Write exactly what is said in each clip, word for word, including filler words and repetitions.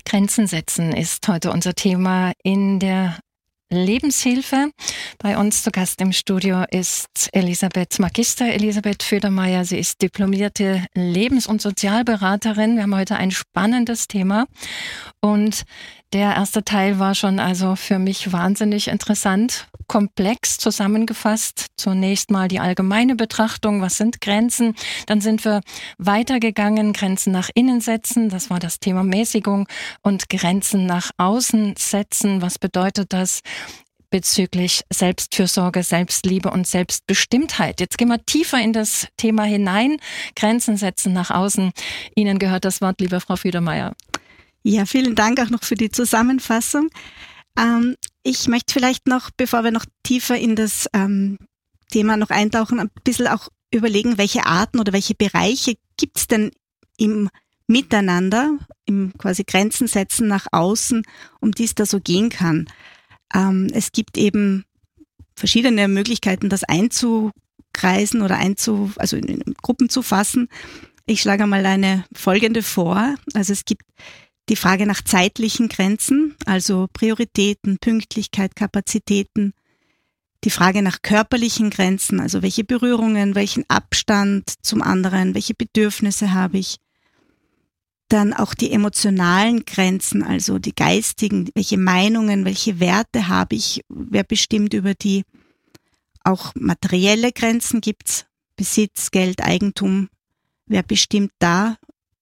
Grenzen setzen ist heute unser Thema in der Lebenshilfe. Bei uns zu Gast im Studio ist Elisabeth Magister, Elisabeth Födermeier. Sie ist diplomierte Lebens- und Sozialberaterin. Wir haben heute ein spannendes Thema. Und der erste Teil war schon also für mich wahnsinnig interessant, komplex zusammengefasst. Zunächst mal die allgemeine Betrachtung, was sind Grenzen? Dann sind wir weitergegangen, Grenzen nach innen setzen, das war das Thema Mäßigung, und Grenzen nach außen setzen, was bedeutet das bezüglich Selbstfürsorge, Selbstliebe und Selbstbestimmtheit. Jetzt gehen wir tiefer in das Thema hinein, Grenzen setzen nach außen. Ihnen gehört das Wort, liebe Frau Födermeier. Ja, vielen Dank auch noch für die Zusammenfassung. Ähm, ich möchte vielleicht noch, bevor wir noch tiefer in das ähm, Thema noch eintauchen, ein bisschen auch überlegen, welche Arten oder welche Bereiche gibt es denn im Miteinander, im quasi Grenzen setzen nach außen, um die es da so gehen kann. Ähm, es gibt eben verschiedene Möglichkeiten, das einzukreisen oder einzu, also in, in Gruppen zu fassen. Ich schlage mal eine folgende vor. Also es gibt die Frage nach zeitlichen Grenzen, also Prioritäten, Pünktlichkeit, Kapazitäten. Die Frage nach körperlichen Grenzen, also welche Berührungen, welchen Abstand zum anderen, welche Bedürfnisse habe ich. Dann auch die emotionalen Grenzen, also die geistigen, welche Meinungen, welche Werte habe ich, wer bestimmt über die. Auch materielle Grenzen gibt's, Besitz, Geld, Eigentum, wer bestimmt da.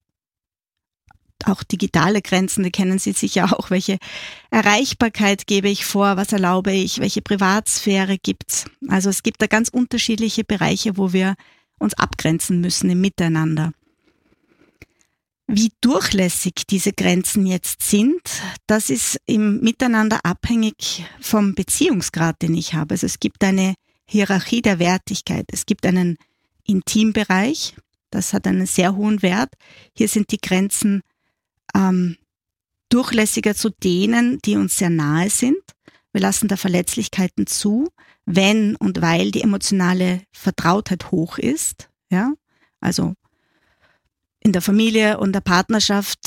Auch digitale Grenzen, die kennen Sie sicher auch. Welche Erreichbarkeit gebe ich vor? Was erlaube ich? Welche Privatsphäre gibt's? Also es gibt da ganz unterschiedliche Bereiche, wo wir uns abgrenzen müssen im Miteinander. Wie durchlässig diese Grenzen jetzt sind, das ist im Miteinander abhängig vom Beziehungsgrad, den ich habe. Also es gibt eine Hierarchie der Wertigkeit. Es gibt einen Intimbereich, das hat einen sehr hohen Wert. Hier sind die Grenzen Ähm, durchlässiger zu denen, die uns sehr nahe sind. Wir lassen da Verletzlichkeiten zu, wenn und weil die emotionale Vertrautheit hoch ist. Ja, also in der Familie und der Partnerschaft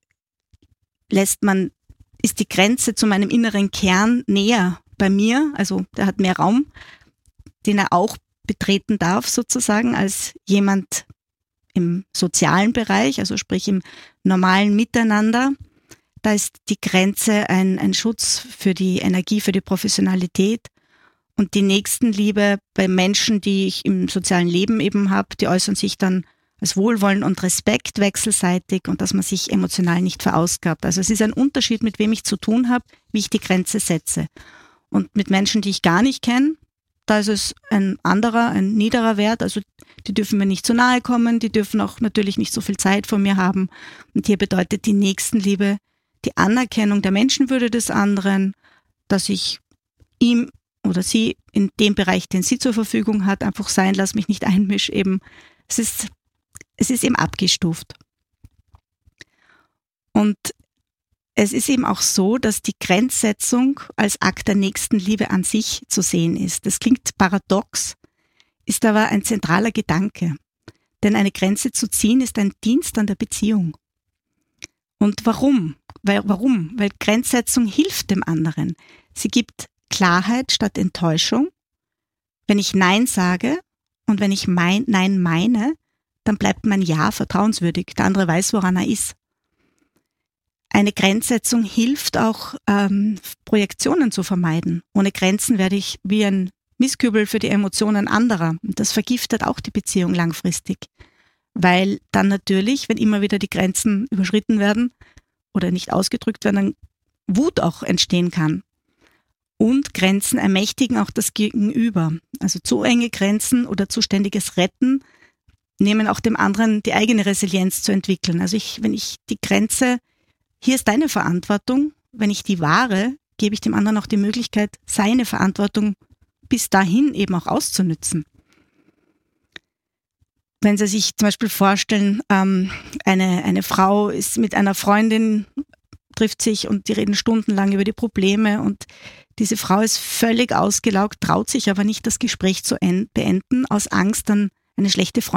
lässt man, ist die Grenze zu meinem inneren Kern näher bei mir, also der hat mehr Raum, den er auch betreten darf sozusagen als jemand im sozialen Bereich, also sprich im normalen Miteinander. Da ist die Grenze ein, ein Schutz für die Energie, für die Professionalität, und die Nächstenliebe bei Menschen, die ich im sozialen Leben eben habe, die äußern sich dann als Wohlwollen und Respekt wechselseitig und dass man sich emotional nicht verausgabt. Also es ist ein Unterschied, mit wem ich zu tun habe, wie ich die Grenze setze. Und mit Menschen, die ich gar nicht kenne, da ist es ein anderer, ein niederer Wert, also die dürfen mir nicht zu nahe kommen, die dürfen auch natürlich nicht so viel Zeit von mir haben. Und hier bedeutet die Nächstenliebe die Anerkennung der Menschenwürde des anderen, dass ich ihm oder sie in dem Bereich, den sie zur Verfügung hat, einfach sein, lass mich nicht einmischen eben. Es ist, es ist eben abgestuft. Und es ist eben auch so, dass die Grenzsetzung als Akt der Nächstenliebe an sich zu sehen ist. Das klingt paradox, ist aber ein zentraler Gedanke. Denn eine Grenze zu ziehen ist ein Dienst an der Beziehung. Und warum? Weil, warum? Weil Grenzsetzung hilft dem anderen. Sie gibt Klarheit statt Enttäuschung. Wenn ich Nein sage und wenn ich mein Nein meine, dann bleibt mein Ja vertrauenswürdig. Der andere weiß, woran er ist. Eine Grenzsetzung hilft auch, ähm, Projektionen zu vermeiden. Ohne Grenzen werde ich wie ein Mistkübel für die Emotionen anderer. Und das vergiftet auch die Beziehung langfristig. Weil dann natürlich, wenn immer wieder die Grenzen überschritten werden oder nicht ausgedrückt werden, dann Wut auch entstehen kann. Und Grenzen ermächtigen auch das Gegenüber. Also zu enge Grenzen oder zu ständiges Retten nehmen auch dem anderen die eigene Resilienz zu entwickeln. Also ich, wenn ich die Grenze, hier ist deine Verantwortung, wenn ich die wahre, gebe ich dem anderen auch die Möglichkeit, seine Verantwortung bis dahin eben auch auszunützen. Wenn Sie sich zum Beispiel vorstellen, ähm, eine, eine Frau ist mit einer Freundin, trifft sich und die reden stundenlang über die Probleme und diese Frau ist völlig ausgelaugt, traut sich aber nicht, das Gespräch zu beenden, aus Angst, dann eine schlechte Freundin